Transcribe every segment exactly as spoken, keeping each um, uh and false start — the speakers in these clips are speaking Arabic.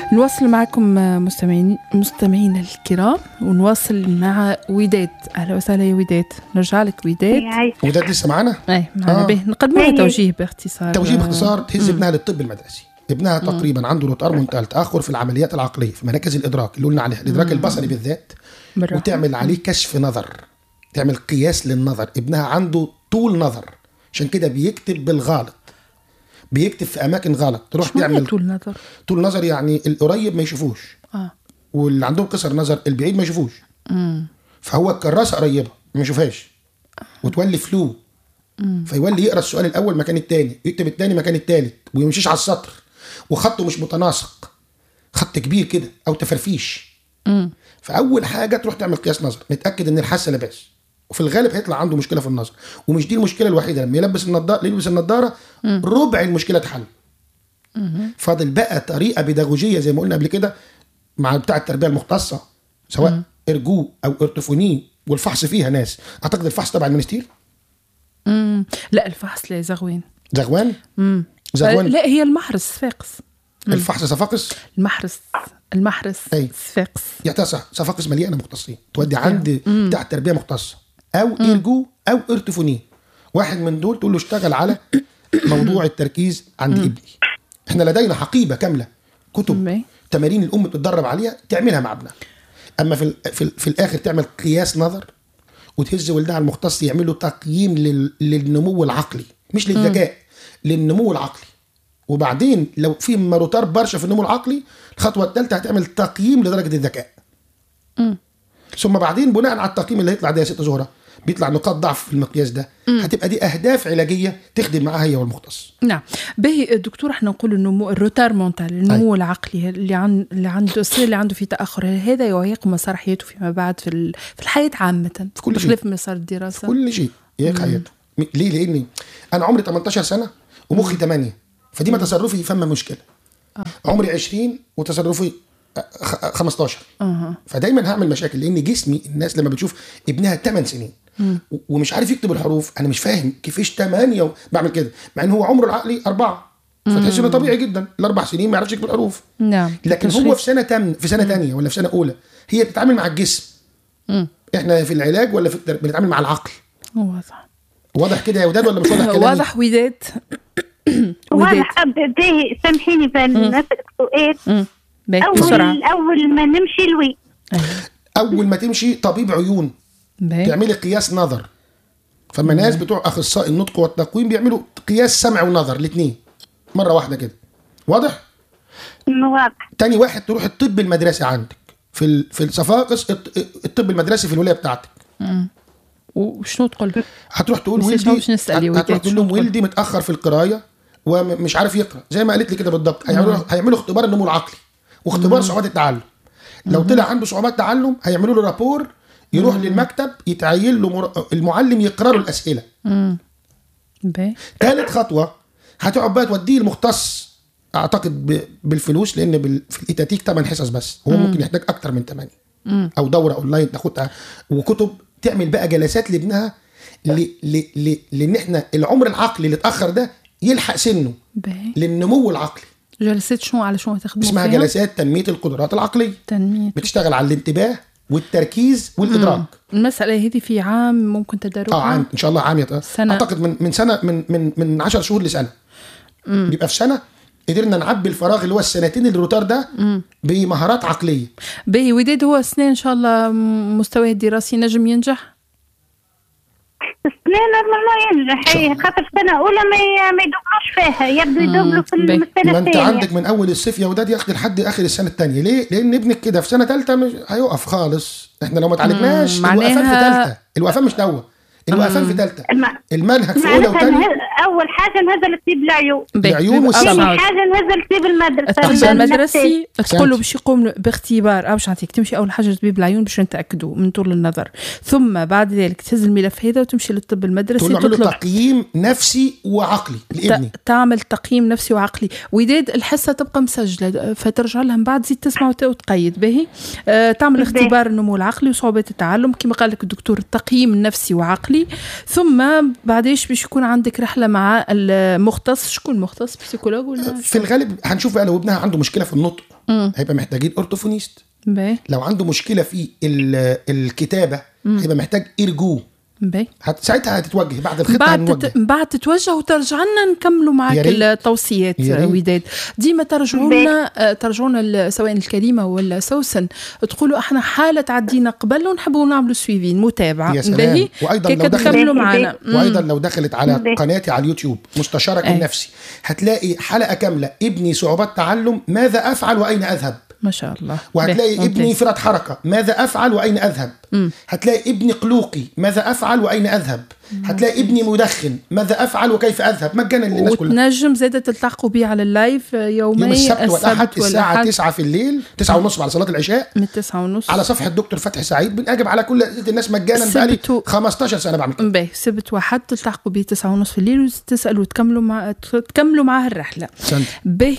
نواصل معكم مستمعين مستمعين الكرام، ونواصل مع وداد. اهلا وسهلا يا وداد. نرجع لك وداد. وداد لسه معنا؟ اي معنا. آه. به نقدموا توجيه باختصار. توجيه باختصار. تهز ابنها للطب المدرسي. ابنها تقريبا عنده رتار منتهى تاخر في العمليات العقليه في مراكز الادراك اللي قلنا عليها، الادراك البصري بالذات، وتعمل عليه كشف نظر، تعمل قياس للنظر. ابنها عنده طول نظر، عشان كده بيكتب بالغلط، بيكتب في اماكن غلط. تروح تعمل طول نظر. طول نظر يعني القريب ما يشوفوش، اه واللي عندهم قصر نظر البعيد ما يشوفوش. امم فهو الكراسه قريبه ما يشوفهاش، وتولي فلو، فيولي يقرا السؤال الاول مكان الثاني، يكتب الثاني مكان الثالث، ويمشيش على السطر، وخطه مش متناسق، خط كبير كده او تفرفيش. امم فاول حاجه تروح تعمل قياس نظر، نتاكد ان الحاسه لاباس، وفي الغالب هيطلع عنده مشكله في النظر. ومش دي المشكله الوحيده، لما يلبس النضاره يلبس النضاره ربع المشكله اتحل. فاضل بقى طريقه بيداغوجيه زي ما قلنا قبل كده مع بتاع التربيه المختصه، سواء مم. ارجو او ارتفوني، والفحص فيها ناس. اعتقد الفحص تبع المنستير. امم لا الفحص لا زغوان زغوان امم زغوان لا هي المحرس صفاقس. الفحص صفاقس. المحرس المحرس صفاقس. يعتصح صفاقس مليانه مختصين، تودي عند بتاع التربيه مختصه او ارجو او ارتفوني، واحد من دول تقول له اشتغل على موضوع التركيز عند ابني. احنا لدينا حقيبه كامله كتب مم. تمارين الام بتتدرب عليها تعملها مع ابنها. اما في في, في الاخر تعمل قياس نظر، وتهز ولدها المختص يعمل له تقييم لل للنمو العقلي، مش للذكاء، للنمو العقلي. وبعدين لو في مروتار برشا في النمو العقلي، الخطوه الثالثه هتعمل تقييم لدرجه الذكاء. مم. ثم بعدين بناء على التقييم اللي هيطلع ده يا ست زهره، بيطلع نقاط ضعف في المقياس ده، مم. هتبقى دي اهداف علاجيه تخدم معها هي والمختص. نعم. باهي دكتور، احنا نقول النمو الروتار مونتال، النمو أي. العقلي اللي عن اللي عنده الصغير اللي عنده في تاخر، هذا يعيق مسار حياته فيما بعد في في الحياه عامه، في كل شيء، بخلاف مسار الدراسه، في كل شيء يعيق حياته. ليه؟ لاني انا عمري ثمانية عشر سنه ومخي ثمانية، فدي ما تصرفي فما مشكله. آه. عمري عشرين وتصرفي خمسة عشر، أه. فدايما هعمل مشاكل، لان جسمي الناس لما بتشوف ابنها ثمان سنين مم. ومش عارف يكتب الحروف، انا مش فاهم كيفاش ثمانية بعمل كده، مع ان هو عمره العقلي أربعة، فتحس انه طبيعي جدا الاربع سنين ما يعرفش يكتب الحروف. نعم. لكن هو في سنه تم في سنه ثانيه ولا في سنه اولى، هي بتتعامل مع الجسم. مم. احنا في العلاج ولا في التربيه بنتعامل مع العقل. واضح واضح كده يا وداد ولا مش واضح كلامي؟ واضح وداد. واضح. باهي سامحيني فنسألك سؤال. أول, أول ما نمشي الوي أول ما تمشي طبيب عيون بي. تعملي قياس نظر. فما ناس بتوع أخصائي النطق والتقويم بيعملوا قياس سمع ونظر الاثنين مرة واحدة كده. واضح؟ واضح. تاني واحد تروح الطب المدرسي عندك في في الصفاقس، الطب المدرسي في الولاية بتاعتك. امم وشنو تقول؟ هتروح تقول ولدي هتروح تقول لهم ولدي متأخر في القراية ومش عارف يقرأ زي ما قالت لي كده بالضبط. هيعملوا هيعملوا اختبار النمو العقلي واختبار صعوبات التعلم. لو طلع عنده صعوبات تعلم هيعملوا له رابور، يروح مم. للمكتب يتعين له مر... المعلم يقرأ له الأسئلة. ثالث خطوة هتقعد بقى توديه المختص، أعتقد ب... بالفلوس، لأن بال... في الإتاتيك ثمان حصص بس، هو مم. ممكن يحتاج أكتر من ثمانية، أو دورة أونلاين تاخدها وكتب، تعمل بقى جلسات لابنها ل... ل... ل... لأن إحنا العمر العقلي اللي اتأخر ده يلحق سنه بي. للنمو العقلي. جلسات شنو على شنو تخدموا اسمها فيها؟ جلسات تنمية القدرات العقلية. تنمية. بتشتغل على الانتباه والتركيز والإدراك. المسألة هذه في عام ممكن تدرسها؟ اه عام إن شاء الله، عام يت... أعتقد من من سنة من من من عشر شهور لسنة. مم. بيبقى في سنة قدرنا نعبي الفراغ اللي هو السنتين الروتار ده مم. بمهارات عقلية. باهي وداد، هو سنين إن شاء الله مستواه الدراسي نجم ينجح؟ سنين نورمالمون ينجح، هي خاطر سنة أولى ما ما يدوبلوش فيها، يبدو يدوبلو في السنة الثانية. ما أنت عندك من أول الصيف يا وداد ياخد لحد آخر السنة الثانية. ليه؟ لأن ابنك كده في سنة ثالثة مش هيوقف خالص. إحنا لو ما تعالجناش الوقفان في ثالثة، الوقفان مش دوا، الوقفان في ثالثة. المنهج في أولى وثانية. أول حاجة نهزل طيب العيون، العيون والسمع. ثاني حاجة نهزل طيب المدرسة. الطبيب المدرسي تقول له باش يقوم باختبار، أو باش نعطيك تمشي أول حاجة لطبيب العيون باش نتأكدوا من طول النظر، ثم بعد ذلك تهز الملف هذا وتمشي للطب المدرسي تطلب تقييم نفسي وعقلي لابني، تعمل تقييم نفسي وعقلي. وداد الحصة تبقى مسجلة فترجع لها من بعد زيد تسمع وتقيد به. آه تعمل اختبار النمو العقلي وصعوبات التعلم كما قال لك الدكتور، التقييم النفسي وعقلي العقلي، ثم بعديش باش يكون عندك رحله مع المختص. شكون مختص؟ بسيكولوج ولا؟ في الغالب هنشوف بقى لو ابنها عنده مشكله في النطق مم. هيبقى محتاجين اورتوفونيست. باي. لو عنده مشكله في الكتابه مم. هيبقى محتاج إرجو. باي. ساعتها هتتوجه بعد الخطه بعد هنوجه. بعد تتوجه وترجع لنا نكملوا معك التوصيات. وداد ديما ترجعوا لنا ترجعوا لنا سواء الكريمه ولا سوسن تقولوا احنا حاله تعدينا قبل ونحبوا نعملوا سويفي متابعه باهي. وايضا لو تكملوا معنا. وايضا لو دخلت على قناتي على اليوتيوب مستشارك أي. النفسي هتلاقي حلقه كامله ابني صعوبات تعلم ماذا افعل واين اذهب. ما شاء الله. وهتلاقي ابني فرط حركة ماذا أفعل وأين أذهب. م. هتلاقي ابني قلوقي ماذا أفعل وأين أذهب. م. هتلاقي ابني مدخن ماذا أفعل وكيف أذهب مجانا للناس كلها. وتنجم زادة تلتقوا بي على اللايف يومي يوم السبت والأحد الساعة تسعة في الليل تسعة ونصف على صلاة العشاء من تسعة ونصف على صفحة دكتور فتحي سعيد. بنأجب على كل الناس مجانا بقالي خمستاشر سنة بعمل كده. باهي سبت واحد تلتقوا بي تسعة ونصف في الليل وتسألوا وتكملوا مع تكملوا معها الرحلة. باهي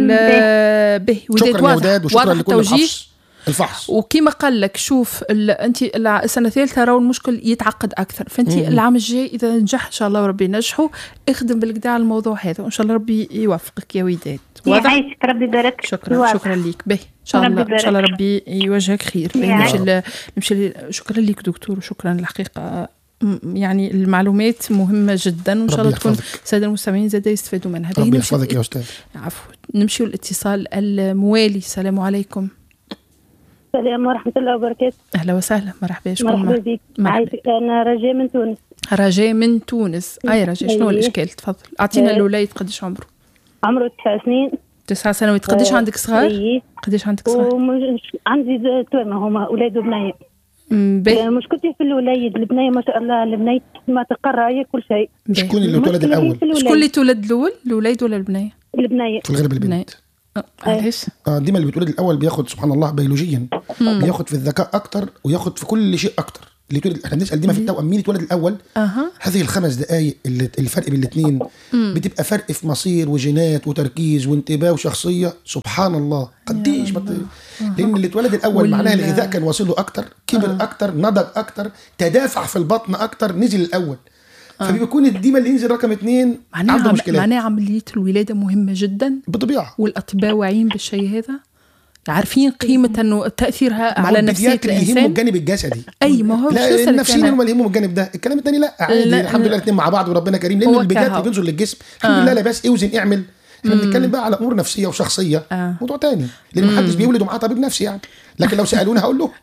باهي شكرا يا وداد وشكرا لكل الحفظ الفحص. وكما قال لك شوف انت السنه الثالثه راهو المشكل يتعقد اكثر، فانت العام الجاي اذا نجح ان شاء الله وربي ينجحوا اخدم بالكدا على الموضوع هذا وان شاء الله ربي يوفقك يا وداد. يعيشك ربي يبارك. شكرا واضح. شكرا ليك. به ان شاء الله ان شاء الله ربي يوجهك خير. نمشي نمشي شكرا ليك دكتور وشكرا الحقيقه يعني المعلومات مهمه جدا وان شاء الله تكون الساده المستمعين زاد يستفادوا منها. ربي يحفظك يا استاذ. عفوا. نمشي الاتصال الموالي. السلام عليكم. السلام ورحمة الله وبركاته. أهلا وسهلا. مرحبا. شكرا. مرحبا بك. أنا رجاء من تونس. رجاء من تونس. أي رجاء شنو الإشكال؟ تفضل أعطينا الولاية. قديش عمره؟ عمره تسع سنين. تسع سنوات. قديش عندك صغار؟ قديش عندك صغار؟ ومش... عندي توأم هما أولاد وبنية. مشكلتي في الولايد البنية ما شاء الله البنية ما تقرأ هي كل شيء. شكون اللي تولد الأول؟ شكون اللي تولد الأول؟ الولاد ولا البنية؟ البنية. في الغالب البنت. علاش؟ اه ديما اللي بتولد الاول بياخد سبحان الله بيولوجيا بياخد في الذكاء اكتر وياخد في كل شيء اكتر. اللي تولد احنا بنسال ديما في التوأم مين يتولد الاول. أه. هذه الخمس دقائق اللي الفرق بين الاثنين بتبقى فرق في مصير وجينات وتركيز وانتباه وشخصيه. سبحان الله قديش بط... لان اللي اتولد الاول وال... معناها الغذاء كان واصله اكتر كبر أه. اكتر نضج اكتر تدافع في البطن اكتر نزل الاول. آه. فبيكون الديما اللي ينزل رقم اثنين عنده مشكلة. معناها عملية الولادة مهمة جدا بالطبيعة. والأطباء واعيين بالشيء هذا عارفين قيمة أنه تأثيرها على نفسية الإنسان. يهمه الجانب الجسدي. أي ما هو لا النفسيين هم اللي يهمهم الجانب ده. الكلام الثاني لا عادي الحمد لله الاثنين مع بعض وربنا كريم لأن البداية اللي بينزل للجسم الحمد آه. لله لا بس اوزن اعمل. احنا بنتكلم بقى على امور نفسيه وشخصيه آه. موضوع تاني لان محدش بيولد ومعاه طبيب نفسي يعني لكن لو سالونا هقول له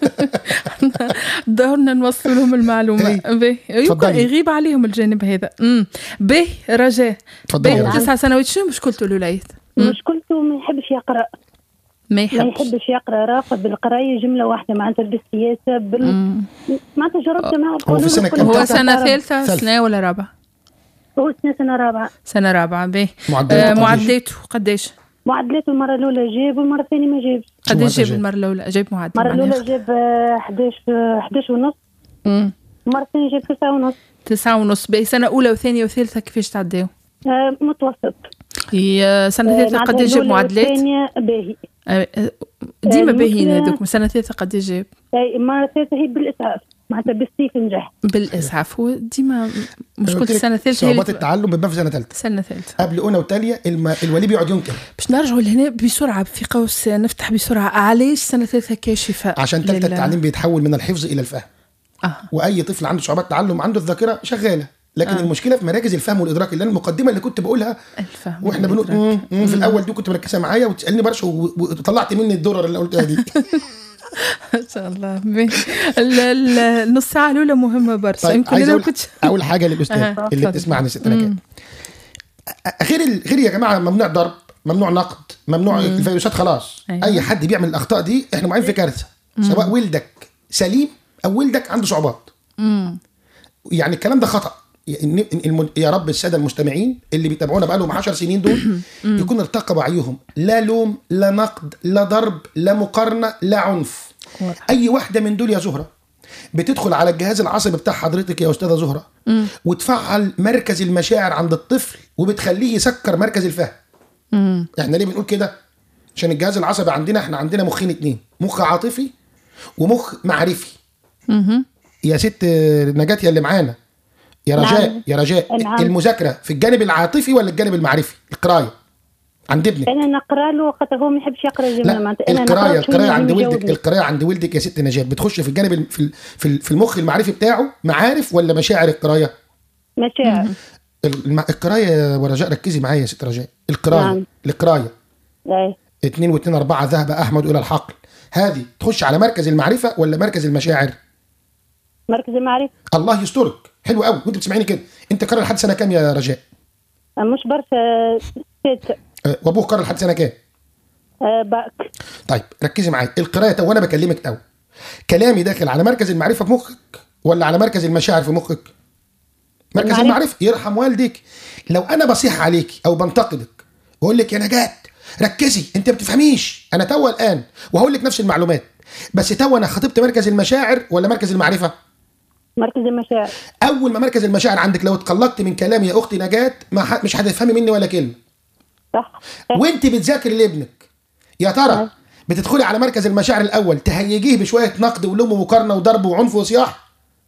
دورنا نوصل لهم المعلومه. به يغيب عليهم الجانب هذا. امم به رجاء به تسع سنوات. شنو مشكلته الولايات؟ مشكلته ما يحبش يقرا. ما يحبش ما يحبش يقرا. راقب بالقرايه جمله واحده معناتها بالسياسه بال معناتها جربت معه. هو في سنه كم؟ هو سنه ثالثه سنه ولا رابعه؟ هو سنة سنة رابعة. سنة رابعة. به معدلاته آه معدلاته قديش؟ معدلاته المرة الأولى جاب والمرة الثانية ما جاب. قديش جاب المرة الأولى؟ جاب معدل. المرة الأولى جاب أحد عشر ونص. امم المرة الثانية جاب تسعة ونص. تسعة ونص. باهي سنة أولى وثانية وثالثة كيفاش تعديو؟ آه متوسط. هي سنة ثالثة آه قديش جاب معدلات؟ الثانية باهي. آه ديما آه باهيين هذوك. سنة ثالثة قديش جاب؟ المرة الثالثة هي بالإسعاف. معناتها بالسيف نجح بالاسعاف. هو ديما مشكله السنه الثالثه صعوبات التعلم بتبان في سنه ثالثه. سنه ثالثه قبل اولى وثانيه الم... الولي بيقعد ينكر. باش نرجعوا لهنا بسرعه في قوس نفتح بسرعه. علاش سنه ثالثه كاشفه؟ عشان ثالثه لل... التعليم بيتحول من الحفظ الى الفهم. آه. واي طفل عنده صعوبات تعلم عنده الذاكره شغاله لكن آه. المشكله في مراكز الفهم والادراك اللي انا المقدمه اللي كنت بقولها الفهم واحنا بنقول في الاول دي كنت مركزه معايا وتسالني برش وطلعت مني الدرر اللي قلتها دي. ان شاء الله. النص ساعه الاولى مهمه برشا. طيب يمكن انا كنت اول حاجه للاستاذ أه. اللي بتسمعني ست ركات غير غير يا جماعه ممنوع ضرب ممنوع نقد ممنوع الفيروسات خلاص. أيوة. اي حد بيعمل الاخطاء دي احنا معين في كارثه سواء ولدك سليم او ولدك عنده صعوبات. مم. يعني الكلام ده خطا. يا رب الساده المستمعين اللي بيتابعونا بقالهم عشر سنين دول يكون ارتقى وعيهم لا لوم لا نقد لا ضرب لا مقارنه لا عنف. اي واحده من دول يا زهره بتدخل على الجهاز العصبي بتاع حضرتك يا استاذه زهره وتفعل مركز المشاعر عند الطفل وبتخليه يسكر مركز الفهم. مم. احنا ليه بنقول كده؟ عشان الجهاز العصبي عندنا احنا عندنا مخين اتنين مخ عاطفي ومخ معرفي. مم. يا ست نجاة يا اللي معانا يا رجاء نعم. يا رجاء نعم. المذاكره في الجانب العاطفي ولا الجانب المعرفي؟ القرايه عند ابنك. انا نقرا له خاطر هو ما يحبش يقرا جمله معناتها. انا القرايه القرايه عند ولدك، القرايه عند ولدك يا ست نجاة بتخش في الجانب في في المخ المعرفي بتاعه معارف ولا مشاعر؟ القرايه مشاعر. القرايه ورجاء ركزي معايا يا ست رجاء. القرايه نعم. القرايه اي اتنين واتنين اربعة ذهب احمد الى الحقل، هذه تخش على مركز المعرفه ولا مركز المشاعر؟ مركز المعرفه. الله يسترك، حلو قوي. وانت بتسمعيني كده، انت قرر لحد سنه كام يا رجاء؟ مش برشا ستة. أه وابوه قرر لحد سنه كام؟ أه باك. طيب ركزي معايا. القرايه وانا بكلمك قوي كلامي داخل على مركز المعرفه في مخك ولا على مركز المشاعر في مخك؟ مركز المعرفه. المعرفه يرحم والديك. لو انا بصيح عليك او بنتقدك واقول لك يا نجاة ركزي انت ما بتفهميش، انا تو الان وهقول لك نفس المعلومات بس تو انا خاطبت مركز المشاعر ولا مركز المعرفه؟ مركز المشاعر. اول ما مركز المشاعر عندك لو اتقلقت من كلامي يا اختي نجاة ما ح... مش هتفهمي مني ولا كلمه. صح. وانت بتذاكري لابنك يا ترى بتدخلي على مركز المشاعر الاول تهيجيه بشويه نقد ولوم ومقارنه وضرب وعنف وصياح؟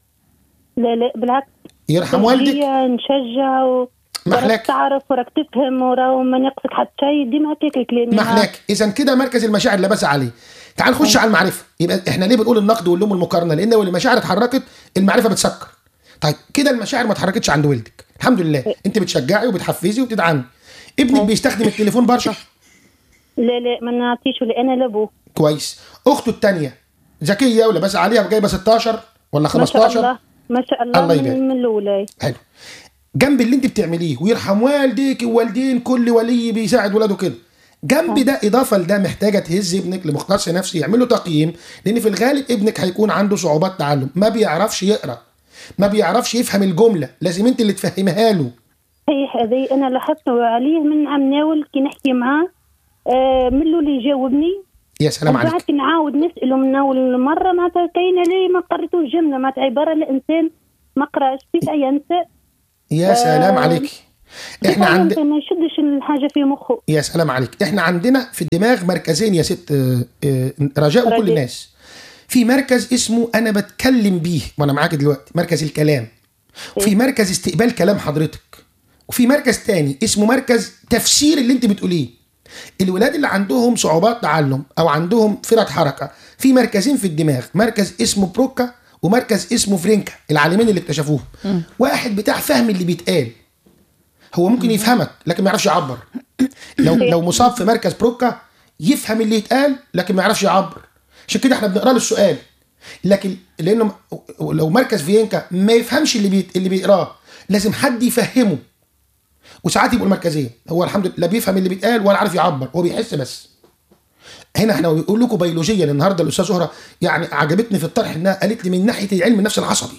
لا لا بالعكس، يرحم والدك. نشجع و محلاك تعرف وراك تفهم وراه ما نقصك حتى شيء ديما هكاك كلامي. محلاك. اذا كده مركز المشاعر اللي بس عليه. تعال نخش على المعرفه. يبقى احنا ليه بنقول النقد واللوم والمقارنه؟ لان لو المشاعر اتحركت المعرفه بتسكر. طيب كده المشاعر ما اتحركتش عند ولدك، الحمد لله انت بتشجعي وبتحفزي وبتدعمي. ابنك بيستخدم التليفون برشا؟ لا لا ما نعطيش ولا انا لابوه. كويس. اخته الثانيه ذكيه ولا بس عليها وجايبه ستاشر ولا خمستاشر؟ ما شاء الله ما شاء الله, الله من, من الاولى. حلو. جنب اللي انت بتعمليه ويرحم والديك ووالدين كل ولي بيساعد ولاده كده، جنب ده اضافه لده محتاجه تهز ابنك لمختص نفسي يعمل له تقييم، لان في الغالب ابنك هيكون عنده صعوبات تعلم، ما بيعرفش يقرا، ما بيعرفش يفهم الجمله، لازم انت اللي تفهمها له. صحيح هذه انا لاحظت عليه من عم ناول كي نحكي معاه آه من له اللي يجاوبني. يا سلام عليك. بعد نعاود نساله من اول مره معناتها كاينه لي ما قريتوش جمله معناتها عباره الانسان ما قراش كيف ينسى. يا سلام عليك. احنا عندنا ما يشدش الحاجه في مخه. يا سلام عليك. احنا عندنا في الدماغ مركزين يا ست رجاء وكل الناس. في مركز اسمه انا بتكلم بيه وانا معاك دلوقتي، مركز الكلام. وفي مركز استقبال كلام حضرتك. وفي مركز تاني اسمه مركز تفسير اللي انت بتقوليه. الولاد اللي عندهم صعوبات تعلم او عندهم فرط حركه في مركزين في الدماغ، مركز اسمه بروكا ومركز اسمه فرينكا، العالمين اللي اكتشفوه. م. واحد بتاع فهم اللي بيتقال، هو ممكن يفهمك لكن ما يعرفش يعبر. لو لو مصاب في مركز بروكا يفهم اللي يتقال لكن ما يعرفش يعبر. عشان كده احنا بنقرا له السؤال، لكن لانه لو مركز فينكا ما يفهمش اللي بي... اللي بيقراه، لازم حد يفهمه. وساعات يبقوا المركزين هو الحمد لله لا بيفهم اللي بيتقال ولا عارف يعبر، هو بيحس بس. هنا احنا بنقول لكم بيولوجيا النهارده الاستاذ زهره يعني عجبتني في الطرح انها قالت لي من ناحيه علم النفس العصبي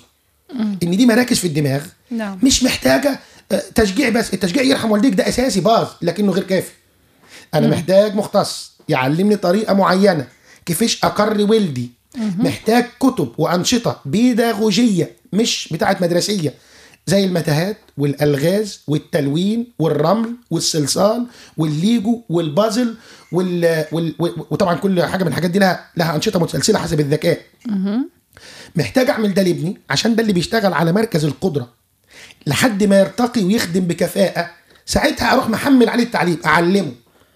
ان دي مراكز في الدماغ نعم. مش محتاجه تشجيع بس، التشجيع يرحم والديك ده اساسي باظ لكنه غير كافي. انا مم. محتاج مختص يعلمني طريقه معينه كيفاش اقري ولدي. مم. محتاج كتب وانشطه بيداغوجيه مش بتاعه مدرسيه، زي المتاهات والالغاز والتلوين والرمل والصلصال والليجو والبازل وال... وال... وطبعا كل حاجه من الحاجات دي لها لها انشطه متسلسله حسب الذكاء. مم. محتاج اعمل ده لابني عشان ده اللي بيشتغل على مركز القدره لحد ما يرتقي ويخدم بكفاءه، ساعتها اروح محمل عليه التعليم اعلمه.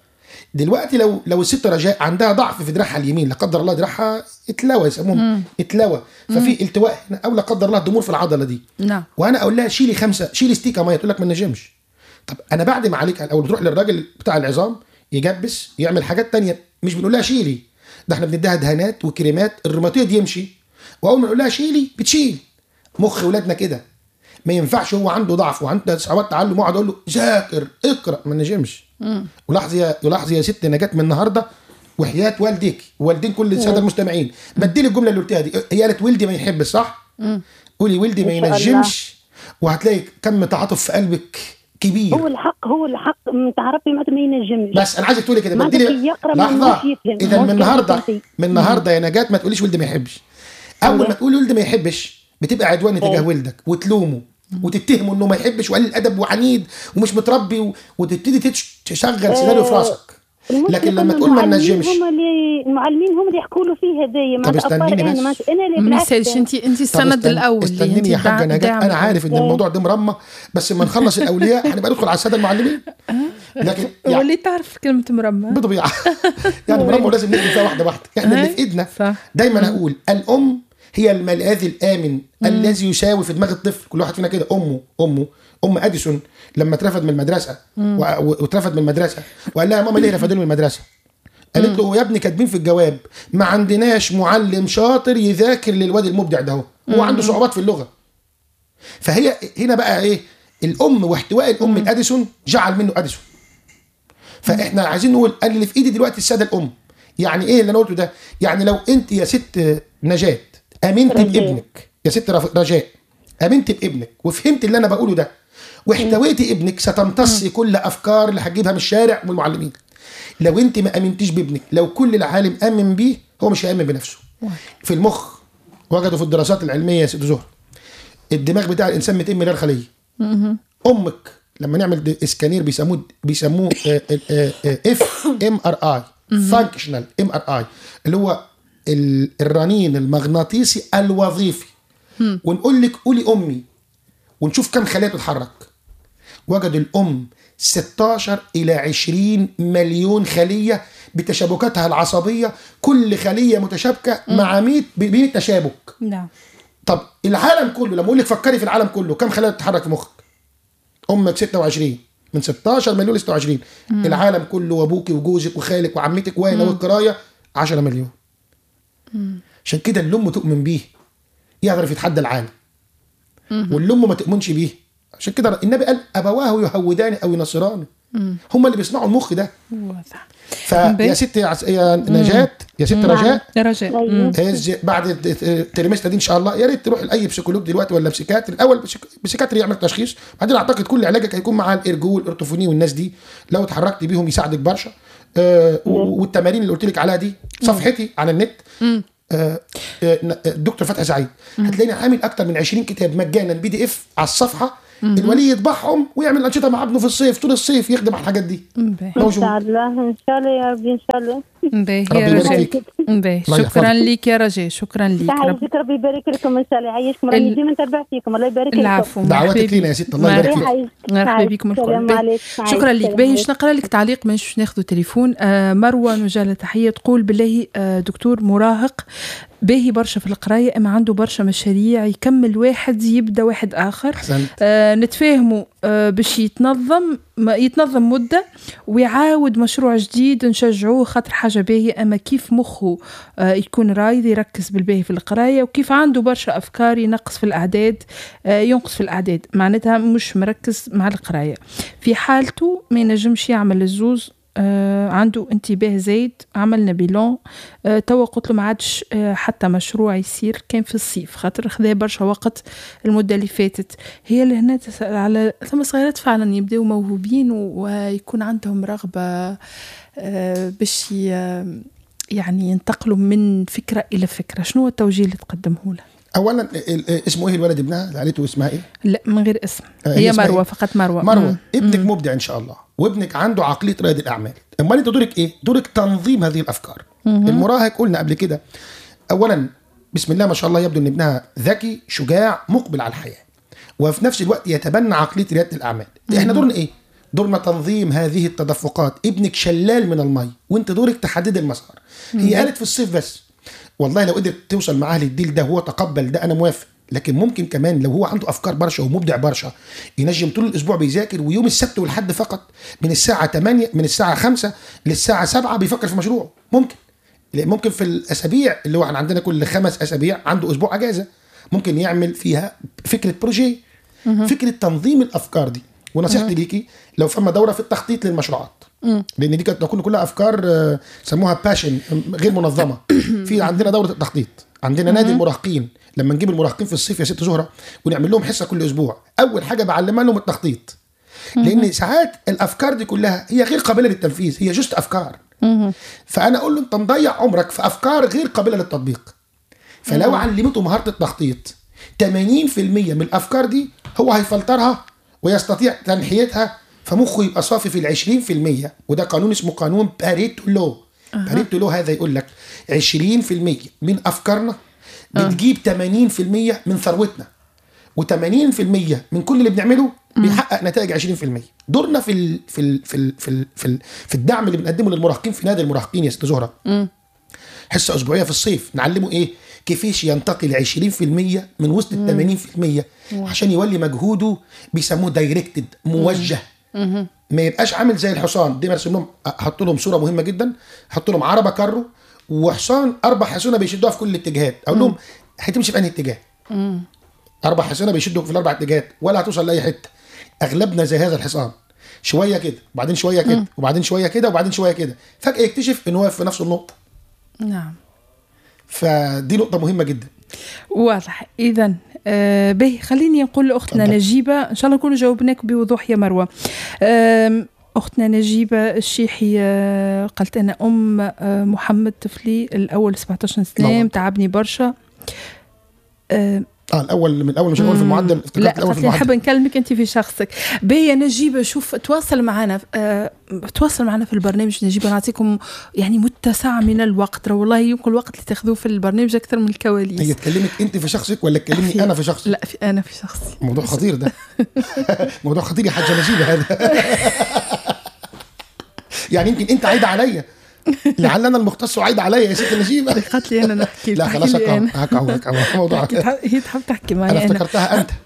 دلوقتي لو لو الست رجاء عندها ضعف في دراعها اليمين لا قدر الله دراعها اتلوى يسموه اتلوى، ففي التواء هنا او لا قدر الله ضمور في العضله دي. نعم. وانا اقول لها شيلي خمسه شيلي ستيكه ميه، تقول لك ما نجمش. طب انا بعد ما عليك او بتروح للراجل بتاع العظام يجبس يعمل حاجات تانية، مش بنقول لها شيلي، ده احنا بنديها دهانات وكريمات الروماتيد يمشي، واول ما نقول لها شيلي بتشيل. مخ ولادنا كده ما ينفعش، هو عنده ضعف وعنده صعوبات تعلم واقعد اقول له ذاكر اقرا ما نجمش. ولاحظي يا ولاحظي يا ست نجاة من النهارده وحياه والديك والدين كل الساده المستمعين بديل الجمله اللي قلتها دي، هي قالت ولدي ما يحبش صح؟ مم. قولي ولدي ما ينجمش وهتلاقي كم تعاطف في قلبك كبير. هو الحق هو الحق تعرفي ما ينجمش، بس انا عايزك تقولي كده بديلي لحظه. اذا من النهارده من النهارده يا نجاة ما تقوليش ولدي ما يحبش. اول ما تقولي ولدي ما يحبش بتبقى عدوان تجاه ولدك وتلومه وتتهمه انه ما يحبش وقليل الادب وعنيد ومش متربي وتبتدي تشغل سيناريو في راسك. لكن لما تقول ما ننجمش هم اللي المعلمين هم اللي يحكوا له فيه هذايا. طب استنيني بس انا انا اللي مثالش انت انت السند الاول اللي انت يا حاجه نجاة. انا عارف ان الموضوع ده مرمى، بس لما نخلص الاولياء هنبقى ندخل على الساده المعلمين. لكن يعني واللي تعرف كلمه مرمى بطبيعه يعني مرمى لازم نبدا فيها واحده واحده. احنا اللي في ايدنا دايما اقول الام هي الملاذ الامن الذي يساوي في دماغ الطفل. كل واحد فينا كده امه امه ام اديسون لما اترفد من المدرسه واترفد من المدرسه وقال لها ماما ليه رفدوني من المدرسه؟ قالت له يا ابني كاتبين في الجواب ما عندناش معلم شاطر يذاكر للواد المبدع ده، هو عنده صعوبات في اللغه. فهي هنا بقى ايه الام واحتواء الام الاديسون جعل منه اديسون. فاحنا عايزين نقول انا اللي في ايدي دلوقتي الساده الام. يعني ايه اللي انا قلته ده؟ يعني لو انت يا ست نجاة امنت بابنك، يا ست رجاء امنت بابنك وفهمت اللي انا بقوله ده واحتويتي ابنك، ستمتصي كل افكار اللي هتجيبها من الشارع والمعلمين. لو انت ما امنتيش بابنك، لو كل العالم امن بيه هو مش هيامن بنفسه. في المخ وجدوا في الدراسات العلميه يا ست زهر الدماغ بتاع الانسان مئتين مليار خليه. امك لما نعمل اسكانير بيسموه بيسموه اف ام ار اي فانكشنال ام ار اي اللي هو الرنين المغناطيسي الوظيفي، ونقول لك قولي امي ونشوف كم خليه بتتحرك. وجدوا الام ستاشر إلى عشرين مليون خليه بتشابكاتها العصبيه، كل خليه متشابكه مع مية بمية تشابك. نعم. طب العالم كله لما اقول لك فكري في العالم كله كم خليه بتتحرك في مخك؟ امك ستة وعشرين من ستاشر مليون ل ستة وعشرين. مم. العالم كله وابوكي وجوزك وخالك وعمتك وانا والقرايه عشرة مليون. مم. عشان كده اللي امه تؤمن بيه يعرف يتحدى العالم، واللي امه ما تؤمنش بيه. عشان كده النبي قال ابواه يهودان او ينصران. هم اللي بيصنعوا المخ ده. واضح. فيا ست يا نجاة يا ست رجاء رجاء بعد الترمستة دي ان شاء الله يا ريت تروح لاي بسيكولوج دلوقتي ولا بسيكاتري. الاول بسيكاتري يعمل تشخيص، بعدين اعتقد كل علاجك هيكون مع الارجو والارتوفوني والناس دي لو اتحركت بيهم يساعدك برشا. آه والتمارين اللي قلت لك عليها دي صفحتي على النت آه الدكتور فتحي سعيد هتلاقيني عامل اكتر من عشرين كتاب مجانا بي دي اف على الصفحه. الولي يطبعهم ويعمل انشطه مع ابنه في الصيف، طول الصيف يخدم على الحاجات دي. ان شاء الله ان شاء الله يا ربي ان شاء الله. باهي يا رجاء شكرا لك يا رجاء شكرا لك. ربي يبارك لكم ان شاء الله يعيشكم. راني ديما نتابع فيكم الله يبارك لكم. العفو دعواتك لينا يا ست الله يبارك فيك. مرحبا بكم الكل. شكرا لك. باهي باش نقرا لك تعليق باش ناخذوا تليفون. آه مروه نوجه تحيه تقول بالله آه دكتور مراهق باهي برشا في القرايه اما عنده برشا مشاريع يكمل واحد يبدا واحد اخر. آه نتفاهموا آه باش يتنظم يتنظم مده ويعاود مشروع جديد نشجعوه خاطر حاجه باهيه. اما كيف مخه آه يكون رايد يركز بالباهي في القرايه وكيف عنده برشا افكار ينقص في الاعداد آه ينقص في الاعداد معناتها مش مركز مع القرايه. في حالته ما ينجمش يعمل الزوز. آه عنده انتباه زايد. عملنا بيلون آه توا قلت له ما عادش آه حتى مشروع يصير كان في الصيف خاطر خذا برشا وقت المده اللي فاتت. هي اللي هنا تسأل على ثم صغيرات فعلا يبداوا موهوبين ويكون عندهم رغبه آه باش يعني ينتقلوا من فكره الى فكره. شنو التوجيه اللي تقدمه له؟ اولا اسمه ايه الولد ابنها لعليته اسمها ايه؟ لا من غير اسم. آه هي مروه إيه؟ فقط مروه. مروه مم. ابنك مم. مبدع ان شاء الله وابنك عنده عقليه رائد الاعمال. امال انت دورك ايه؟ دورك تنظيم هذه الافكار. مم. المراهق قلنا قبل كده اولا بسم الله ما شاء الله يبدو ان ابنها ذكي شجاع مقبل على الحياه وفي نفس الوقت يتبنى عقليه رياده الاعمال. مم. احنا دورنا ايه؟ دورنا تنظيم هذه التدفقات. ابنك شلال من المي وانت دورك تحدد المسار. مم. هي قالت في الصيف بس والله لو قدرت توصل معاه للديل ده وهو تقبل ده انا موافق. لكن ممكن كمان لو هو عنده افكار برشا ومبدع برشا ينجم طول الاسبوع بيذاكر ويوم السبت والحد فقط من الساعه ثمانية من الساعه خمسة للساعه سبعة بيفكر في مشروع. ممكن ممكن في الاسابيع اللي هو عندنا كل خمس اسابيع عنده اسبوع اجازه ممكن يعمل فيها فكره بروجي فكره تنظيم الافكار دي. ونصيحتي ليكي لو فما دوره في التخطيط للمشروعات مم. لان دي كانت تكون كلها افكار سموها باشن غير منظمه. في عندنا دوره التخطيط عندنا نادي المراهقين لما نجيب المراهقين في الصيف يا ست زهره ونعمل لهم حصه كل اسبوع اول حاجه بعلمها لهم التخطيط. لان ساعات الافكار دي كلها هي غير قابله للتنفيذ هي جست افكار. فانا اقول له انت مضيع عمرك في افكار غير قابله للتطبيق. فلو علمته مهاره التخطيط ثمانين بالمية من الافكار دي هو هيفلترها ويستطيع تنحيتها فمخه يبقى صافي في العشرين في المية. وده قانون اسمه قانون باريتو لو. أه. باريتو لو هذا يقول لك عشرين في المية من أفكارنا بتجيب أه. ثمانين في المية من ثروتنا، وثمانين في المية من كل اللي بنعمله بيحقق نتائج عشرين في المية. دورنا في ال في ال في ال في ال في, ال في الدعم اللي بنقدمه للمراهقين في نادي المراهقين يا ست زهرة، حصة أسبوعية في الصيف نعلمه إيه؟ كيفيش ينتقل عشرين في المية من وسط ال ثمانين في المية عشان يولي مجهوده، بيسموه دايركتد، موجه. مم. ما يبقاش عامل زي الحصان. دي مرسم لهم، حط لهم صورة مهمة جدا، حط لهم عربة كارو وحصان أربع حصونة بيشدوها في كل الاتجاهات. أقول لهم هتمشي في أنهي اتجاه؟ مم. أربع حصونة بيشدوا في الأربع اتجاهات ولا هتوصل لأي حتة. أغلبنا زي هذا الحصان، شوية كده وبعدين شوية كده وبعدين شوية كده وبعدين شوية كده، فجأة يكتشف إنه واقف في نفس النقطة. نعم. فدي نقطة مهمة جدا. واضح. إذن آه به خليني نقول لأختنا نجيبة، إن شاء الله نكون جاوبناك بوضوح يا مروة. آه أختنا نجيبة الشيحي آه قالت أنا أم آه محمد طفلي الأول سبعة عشر سنة تعبني برشا. آه اه الاول من الاول مش هنقول في المعدل، افتكرت لا الاول في المعدل. نحب نكلمك انت في شخصك. بيا نجيبه شوف تواصل معنا آه تواصل معنا في البرنامج نجيبه، نعطيكم يعني متسع من الوقت. راه والله يمكن الوقت اللي تاخذوه في البرنامج اكثر من الكواليس. هي تكلمك انت في شخصك ولا تكلمني انا في شخصي؟ لا في انا في شخصي. موضوع خطير ده. موضوع خطير يا حاجه نجيبه هذا. يعني يمكن انت عايده عليا، لعل انا المختص وعايد عليا يا ست نجيبه. قالت لي انا نحكي. لا خلاص هكعوك موضوع. هي تحب تحكي معي انا افتكرتها انت.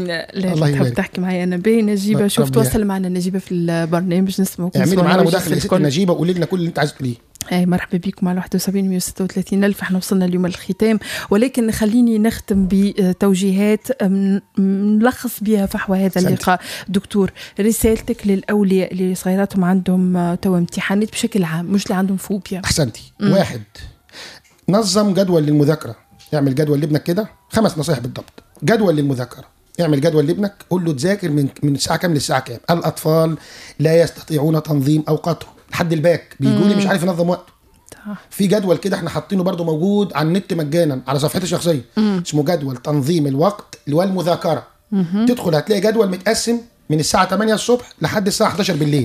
لا تحب تحكي معي انا. بي نجيبه شوف تواصل معنا نجيبه في البرنامج نسمعوا. اعملي معنا مداخله يا ست نجيبه وقولي لنا كل اللي انت عايز تقوليه. اي مرحبا بكم على واحد وسبعين مية وستة وثلاثين ألف. احنا وصلنا اليوم الختام، ولكن خليني نختم بتوجيهات نلخص بها فحوى هذا اللقاء. دكتور، رسالتك للأولياء اللي صغيراتهم عندهم تو امتحانات بشكل عام، مش اللي عندهم فوبيا. احسنتي. م. واحد، نظم جدول للمذاكرة. اعمل جدول لابنك كده، خمس نصائح بالضبط. جدول للمذاكرة، اعمل جدول لابنك، قول له تذاكر من من الساعة كام للساعة كام. الأطفال لا يستطيعون تنظيم أوقاتهم. لحد الباك بيقول لي مش عارف ينظم وقته. في جدول كده احنا حاطينه برضو موجود على النت مجانا على صفحتي الشخصيه، اسمه جدول تنظيم الوقت والمذاكره. مم. تدخل هتلاقي جدول متقسم من الساعه ثمانية الصبح لحد الساعه إحدى عشر بالليل.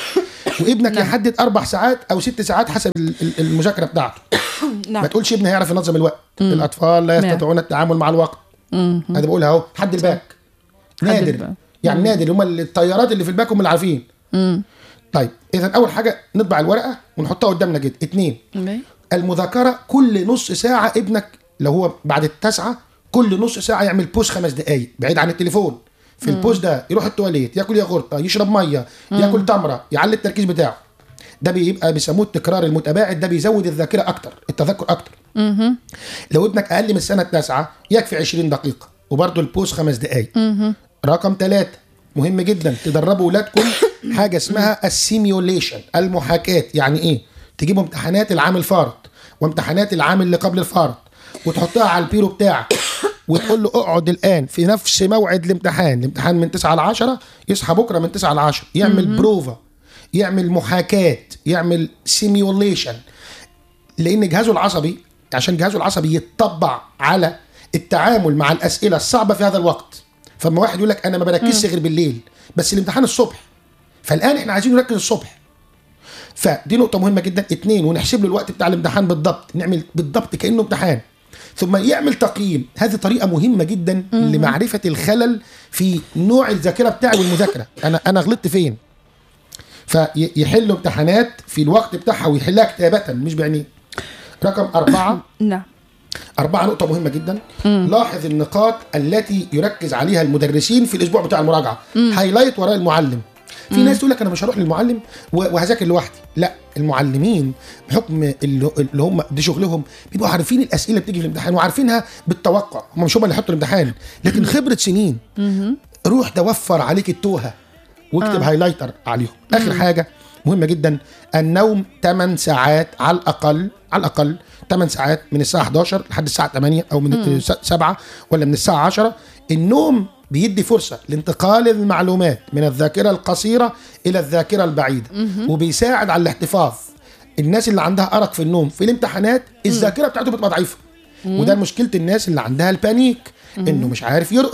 وابنك يحدد اربع ساعات او ست ساعات حسب المذاكره بتاعته. ما تقولش ابني هيعرف ينظم الوقت. مم. الاطفال لا يستطيعون التعامل مع الوقت. هذا بقولها اهو. حد الباك نادر، يعني مم. نادر هم الطيارات اللي في الباك هم اللي عارفين. مم. طيب اذا اول حاجه نطبع الورقه ونحطها قدامنا كده. اتنين، المذاكره كل نص ساعه ابنك لو هو بعد التاسعه كل نص ساعه يعمل بوز خمس دقائق بعيد عن التليفون. في مم. البوز ده يروح التواليت، ياكل ياغورت، يشرب ميه، مم. ياكل تمره، يعلي التركيز بتاعه. ده بيبقى بيسموه التكرار المتباعد، ده بيزود الذاكره اكتر، التذكر اكتر. مم. لو ابنك اقل من السنه التاسعه يكفي عشرين دقيقه وبرده البوز خمس دقائق. رقم ثلاثة مهم جدا، تدربوا اولادكم حاجه اسمها السيميوليشن، المحاكاه. يعني ايه؟ تجيبوا امتحانات العام الفارط وامتحانات العام اللي قبل الفارط وتحطها على البيرو بتاعك وتقول له اقعد الان في نفس موعد الامتحان. الامتحان من تسعة لعشرة، يصحى بكره من تسعة لعشرة، يعمل بروفا، يعمل محاكاه، يعمل سيميوليشن. لان جهازه العصبي، عشان جهازه العصبي يتطبع على التعامل مع الاسئله الصعبه في هذا الوقت. فما واحد يقول لك انا ما بركزش غير بالليل بس الامتحان الصبح، فالان احنا عايزين نركز الصبح. فدي نقطه مهمه جدا. اتنين، ونحسب له الوقت بتاع الامتحان بالضبط، نعمل بالضبط كانه امتحان. ثم يعمل تقييم. هذه طريقه مهمه جدا لمعرفه الخلل في نوع الذاكره بتاعه والمذاكره. انا انا غلطت فين، فيحلوا امتحانات في الوقت بتاعها ويحلها كتابه مش بعينيه. رقم أربعة. نعم. أربعة نقطة مهمة جدا. مم. لاحظ النقاط التي يركز عليها المدرسين في الأسبوع بتاع المراجعة. هايلايت وراء المعلم. في مم. ناس تقول لك أنا مش هروح للمعلم وهذاكر لوحدي. لا، المعلمين بحكم اللي هم دي شغلهم بيبقوا عارفين الأسئلة بتيجي في الامتحان وعارفينها بالتوقع. هم مش هم اللي حطوا الامتحان لكن خبرة سنين. مم. روح ده وفر عليك التوهة واكتب آه. هايلايتر عليهم. مم. آخر حاجة مهمة جدا، النوم ثمان ساعات على الأقل، على الأقل ثمان ساعات من الساعة إحدى عشر لحد الساعة ثمانية أو من سبعة ولا من الساعة عشرة. النوم بيدي فرصة لانتقال المعلومات من الذاكرة القصيرة إلى الذاكرة البعيدة، وبيساعد على الاحتفاظ. الناس اللي عندها أرق في النوم في الامتحانات الذاكرة بتاعته بتبقى ضعيفة، وده مشكلة الناس اللي عندها البانيك، إنه مش عارف يرقد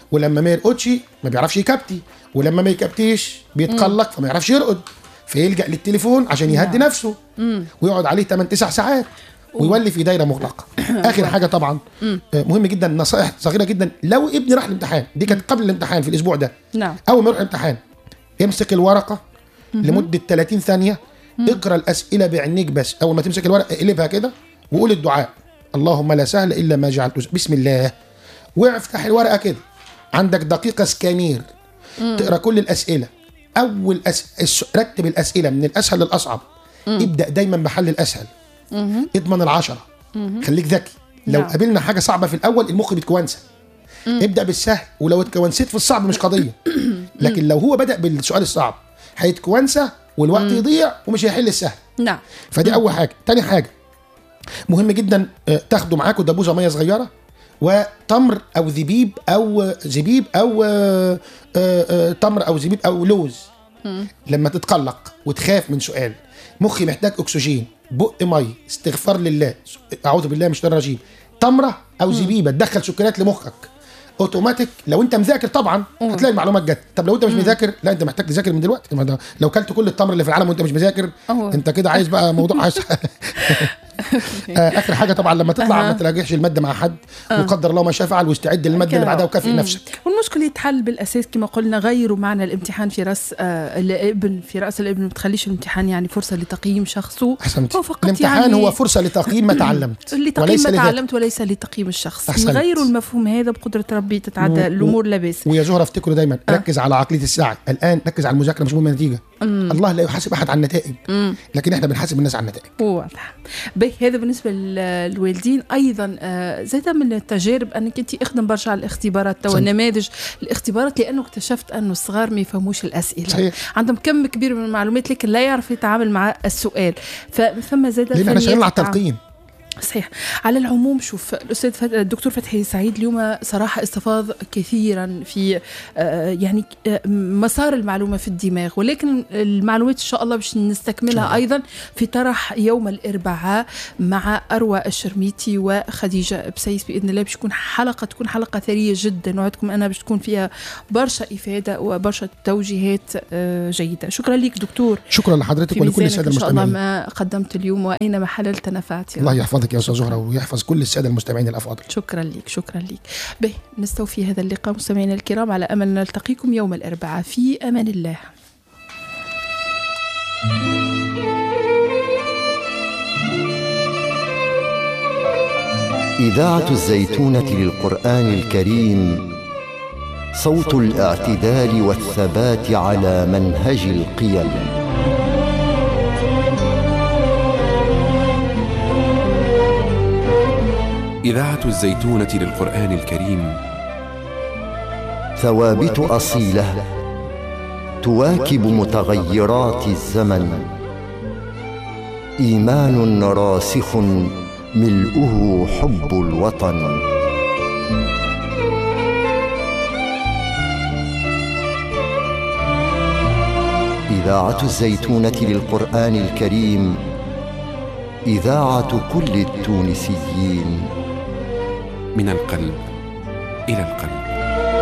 ولما ما يرقدش ما بيعرفش يكبتي، ولما ما يكبتيش بيتقلق فما يعرفش يرقد، فيلجأ للتليفون عشان يهدي نفسه ويقعد عليه ثمانية تسعة ساعات ويولي في دايره مغلقه. اخر حاجه طبعا مهم جدا، نصائح صغيره جدا. لو ابني راح الامتحان، دي كانت قبل الامتحان في الاسبوع ده، نعم، اول ما يروح الامتحان يمسك الورقه لمده ثلاثين ثانيه، اقرا الاسئله بعينيك بس. اول ما تمسك الورقه اقلبها كده وقول الدعاء اللهم لا سهل الا ما جعلته بسم الله، وافتح الورقه كده، عندك دقيقه سكانير تقرا كل الاسئله. اول أس... رتب الاسئله من الاسهل للاصعب، ابدا دايما بحل الاسهل، اضمن العشرة، خليك ذكي. لو نعم. قابلنا حاجه صعبه في الاول المخ بيتكونسى، ابدا بالسهل، ولو اتكونسيت في الصعب مش قضيه، لكن لو هو بدا بالسؤال الصعب هيتكونسى والوقت يضيع ومش هيحل السهل. نعم. فدي اول حاجه. تاني حاجه مهم جدا تاخدوا معاكم دبوزه ميه صغيره وتمر او زبيب او زبيب او تمر او زبيب او لوز. لما تتقلق وتخاف من سؤال، مخي محتاج اكسجين، بق مي، استغفار لله، اعوذ بالله من الشيطان الرجيم، تمره او زبيبه تدخل سكريات لمخك اوتوماتيك. لو انت مذاكر طبعا هتلاقي المعلومات جت. طب لو انت مش مذاكر، لا انت محتاج تذاكر من دلوقتي. لو كلت كل التمر اللي في العالم وانت مش مذاكر انت كده عايز بقى موضوع عايز اخر حاجه طبعا لما تطلع ما تراجعش الماده مع حد، وقدر الله ما شاء فعل، واستعد للماده اللي بعدها وكافئ نفسك. والمشكله يتحل بالاساس كما قلنا، غيروا معنى الامتحان في راس آه الابن في راس الابن، ما تخليش الامتحان يعني فرصه لتقييم شخصه. هو فقط الامتحان يعني هو فرصه لتقييم ما تعلمت وليس ما تعلمت وليس لتقييم الشخص. نغيروا المفهوم هذا بقدره ربي تتعدى الامور لاباس. ويا زهره افتكروا دايما آه. ركز على عقليه الساعه. الان ركز على المذاكره مش مهم النتيجه. مم. الله لا يحاسب احد على النتائج، مم. لكن احنا بنحاسب الناس على النتائج. واضح. به هذا بالنسبه للوالدين. ايضا آه زيدا من التجارب انك انت اخدم برشا على الاختبارات تو نماذج الاختبارات، لانه اكتشفت انه الصغار ما يفهموش الاسئله. صحيح. عندهم كم كبير من المعلومات لكن لا يعرف يتعامل مع السؤال، فثم زيدا لان احنا شغالين على التلقين. صحيح. على العموم شوف الأستاذ فت... الدكتور فتحي سعيد اليوم صراحة استفاض كثيرا في آه يعني آه مسار المعلومة في الدماغ، ولكن المعلومات إن شاء الله باش نستكملها أيضا في طرح يوم الأربعاء مع أروى الشرميتي وخديجة بسيس بإذن الله. باش تكون حلقة تكون حلقة ثرية جدا، نوعدكم أنا باش تكون فيها برشا إفادة وبرشا توجيهات آه جيدة. شكرا لك دكتور. شكرا لحضرتك ولكل السادة المستمعين. إن شاء الله ما قدمت اليوم وأينما حللت نفعت. الله يحفظك يا أستاذ زهرة ويحفظ كل السادة المستمعين الأفاضل. شكرا لك شكرا لك. به نستوفي هذا اللقاء مستمعينا الكرام، على أمل نلتقيكم يوم الأربعاء. في أمان الله. إذاعة الزيتونة للقرآن الكريم، صوت الاعتدال والثبات على منهج القيم. إذاعة الزيتونة للقرآن الكريم، ثوابت أصيلة تواكب متغيرات الزمن، إيمان راسخ ملؤه حب الوطن. إذاعة الزيتونة للقرآن الكريم، إذاعة كل التونسيين، من القلب إلى القلب.